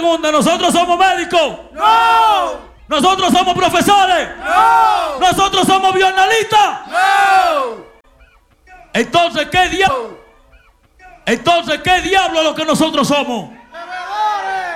pregunta, ¿nosotros somos médicos? ¡No! ¿Nosotros somos profesores? ¡No! ¿Nosotros somos bioanalistas? ¡No! Entonces, ¿qué diablo? Entonces, ¿qué diablo es lo que nosotros somos?